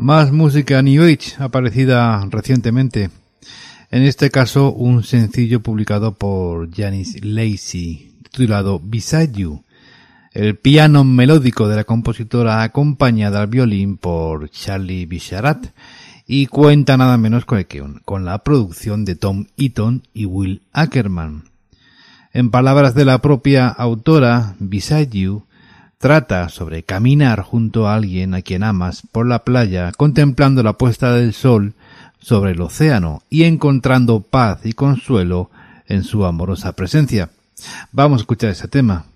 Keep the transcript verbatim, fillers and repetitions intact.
Más música New Age aparecida recientemente. En este caso, un sencillo publicado por Janis Lacey, titulado Beside You. El piano melódico de la compositora acompañada al violín por Charlie Bisharat y cuenta nada menos con, con la producción de Tom Eaton y Will Ackerman. En palabras de la propia autora, Beside You trata sobre caminar junto a alguien a quien amas por la playa, contemplando la puesta del sol sobre el océano y encontrando paz y consuelo en su amorosa presencia. Vamos a escuchar ese tema.